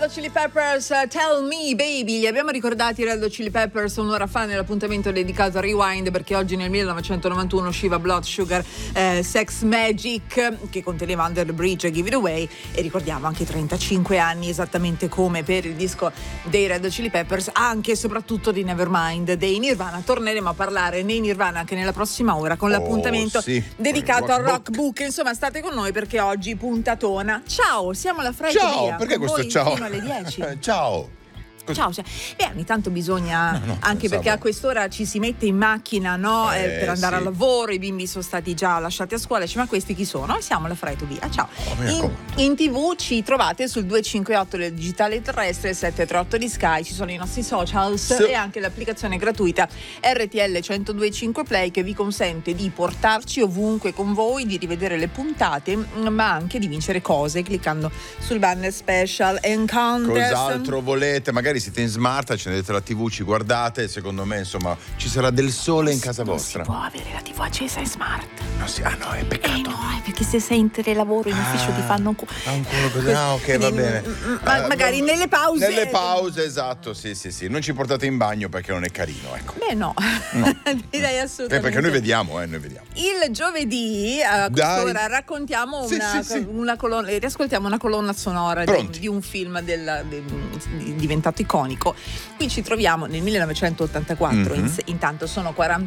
Red Hot Chili Peppers, Tell Me Baby. Li abbiamo ricordati i Red Hot Chili Peppers un'ora fa nell'appuntamento dedicato a Rewind, perché oggi nel 1991 usciva Blood Sugar Sex Magic, che conteneva Under the Bridge e Give It Away, e ricordiamo anche 35 anni, esattamente come per il disco dei Red Hot Chili Peppers, anche e soprattutto di Nevermind dei Nirvana. Torneremo a parlare nei Nirvana anche nella prossima ora con l'appuntamento dedicato al Rock Book. Insomma, state con noi perché oggi puntatona. Ciao, siamo alla Fred. Ciao, perché questo ciao? Fino alle 10. Ciao. Ciao, ogni tanto bisogna, anche perché a quest'ora ci si mette in macchina, no? Per andare al lavoro, i bimbi sono stati già lasciati a scuola, ma questi chi sono? Siamo alla Fred via. Ciao. In TV ci trovate sul 258 del digitale terrestre, il 738 di Sky, ci sono i nostri socials e anche l'applicazione gratuita RTL 102.5 Play, che vi consente di portarci ovunque con voi, di rivedere le puntate, ma anche di vincere cose cliccando sul banner special Encounters. Cos'altro volete? Magari siete in smart, accendete la TV, ci guardate, secondo me insomma ci sarà del sole in casa vostra. Non si può avere la TV accesa in smart. No, è peccato. No, perché se sei in telelavoro in ufficio ti fanno un culo. Ok, va bene. Magari nelle pause. Nelle pause, esatto, sì. Non ci portate in bagno perché non è carino, ecco. Beh, no. Direi assolutamente. Perché noi vediamo. Il giovedì a quest'ora raccontiamo una colonna, riascoltiamo una colonna sonora di un film diventato iconico. Qui ci troviamo nel 1984, intanto sono 40